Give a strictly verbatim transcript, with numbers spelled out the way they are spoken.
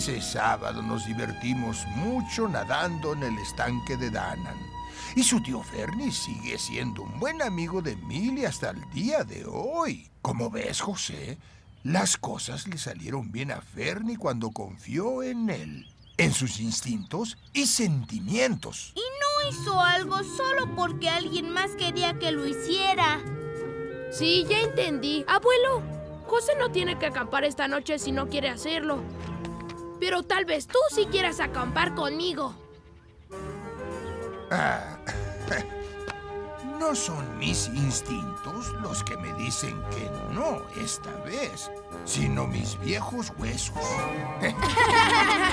Ese sábado nos divertimos mucho nadando en el estanque de Dannan. Y su tío Fernie sigue siendo un buen amigo de Millie hasta el día de hoy. Como ves, José, las cosas le salieron bien a Fernie cuando confió en él, en sus instintos y sentimientos. Y no hizo algo solo porque alguien más quería que lo hiciera. Sí, ya entendí. Abuelo, José no tiene que acampar esta noche si no quiere hacerlo. Pero tal vez tú sí quieras acampar conmigo. Ah, no son mis instintos los que me dicen que no esta vez, sino mis viejos huesos.